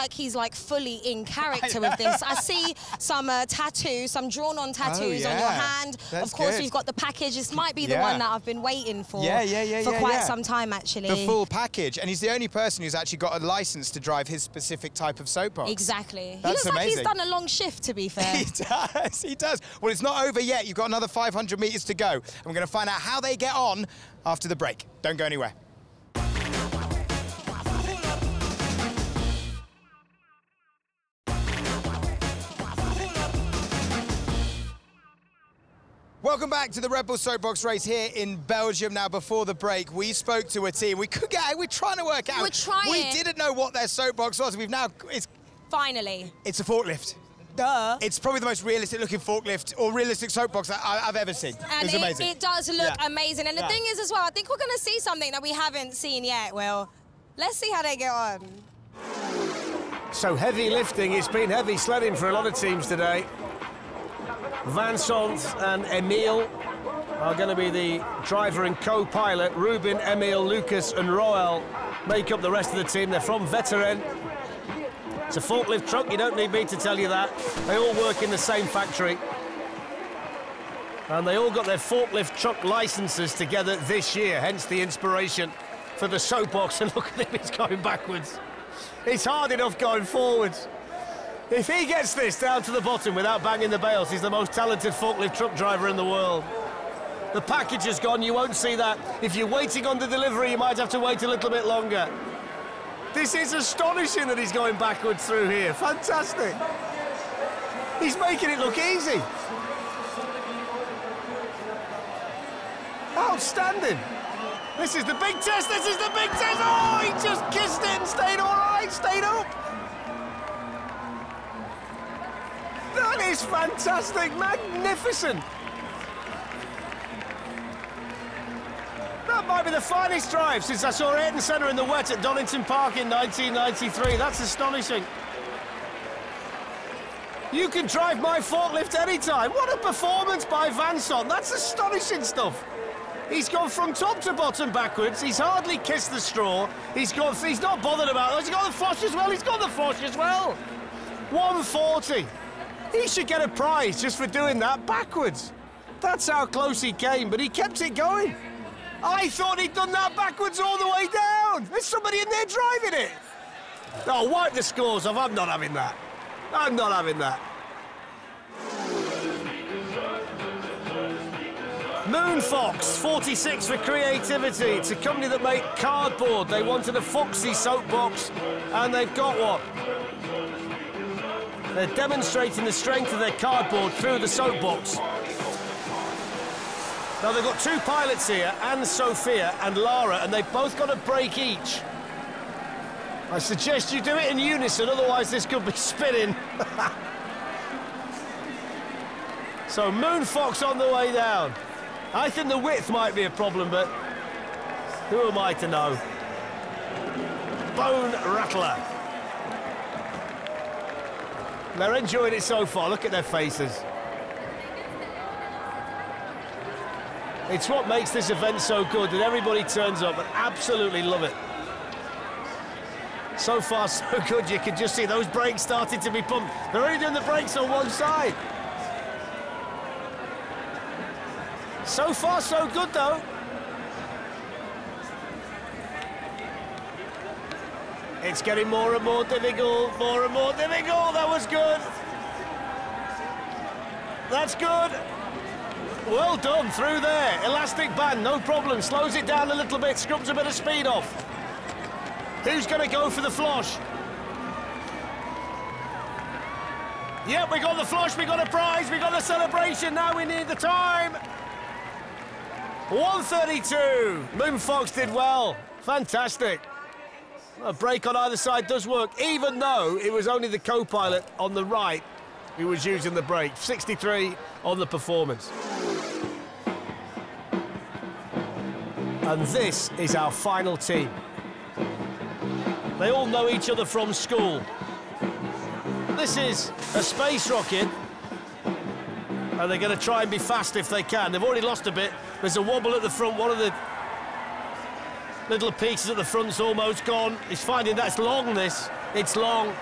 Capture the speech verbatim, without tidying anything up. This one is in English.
like he's like fully in character with this. I see some uh, tattoos, some drawn-on tattoos oh, yeah. on your hand. That's of course, good. we've got the package. This might be the yeah. one that I've been waiting for. Yeah, yeah, yeah, for yeah, quite yeah. some time, actually. The full package, and he's the only person who's actually got a license to drive his specific type of soapbox. Exactly. That's he looks amazing. like he's done a long shift, to be fair. He does, he does. Well, it's not over yet. You've got another five hundred metres to go. And we're going to find out how they get on after the break. Don't go anywhere. Welcome back to the Red Bull Soapbox race here in Belgium. Now, before the break, we spoke to a team. We could get, we're trying to work out. We're trying. We didn't know what their soapbox was. We've now, it's... Finally. It's a forklift. Duh. It's probably the most realistic looking forklift or realistic soapbox that I, I've ever seen. And it's it, amazing. it does look Yeah. amazing. And the Yeah. thing is as well, I think we're going to see something that we haven't seen yet, Will. Let's see how they get on. So heavy lifting, it's been heavy sledding for a lot of teams today. Vincent and Emile are going to be the driver and co-pilot. Ruben, Emile, Lucas and Roel make up the rest of the team. They're from Veteren. It's a forklift truck, you don't need me to tell you that. They all work in the same factory. And they all got their forklift truck licenses together this year, hence the inspiration for the soapbox. And look at him, he's going backwards. It's hard enough going forwards. If he gets this down to the bottom without banging the bales, he's the most talented forklift truck driver in the world. The package is gone, you won't see that. If you're waiting on the delivery, you might have to wait a little bit longer. This is astonishing that he's going backwards through here. Fantastic. He's making it look easy. Outstanding. This is the big test, this is the big test. Oh, he just kissed it and stayed all right, stayed up. That is fantastic, magnificent. That might be the finest drive since I saw Ayrton Senna in the wet at Donington Park in nineteen ninety-three. That's astonishing. You can drive my forklift anytime. What a performance by Vincent. That's astonishing stuff. He's gone from top to bottom backwards. He's hardly kissed the straw. He's got, he's not bothered about it. He's got the flush as well. He's got the flush as well. one forty. He should get a prize just for doing that backwards. That's how close he came, but he kept it going. I thought he'd done that backwards all the way down. There's somebody in there driving it. Oh, wipe the scores off. I'm not having that. I'm not having that. Moonfox, forty-six for creativity. It's a company that make cardboard. They wanted a Foxy soapbox, and they've got one. They're demonstrating the strength of their cardboard through the soapbox. Now, they've got two pilots here, Anne-Sophia and Lara, and they've both got a break each. I suggest you do it in unison, otherwise this could be spinning. So, Moonfox on the way down. I think the width might be a problem, but who am I to know? Bone Rattler. They're enjoying it so far. Look at their faces. It's what makes this event so good, that everybody turns up and absolutely love it. So far, so good. You can just see those brakes starting to be pumped. They're only doing the brakes on one side. So far, so good, though. It's getting more and more difficult, more and more difficult. That was good. That's good. Well done, through there. Elastic band, no problem. Slows it down a little bit, scrubs a bit of speed off. Who's going to go for the flush? Yep, we got the flush, we got a prize, we got the celebration. Now we need the time. one thirty-two. Moonfox did well. Fantastic. A brake on either side does work, even though it was only the co-pilot on the right who was using the brake. sixty-three on the performance. And this is our final team. They all know each other from school. This is a space rocket, and they're going to try and be fast if they can. They've already lost a bit. There's a wobble at the front. One of the little pieces at the front's almost gone. He's finding that's long, this. It's long.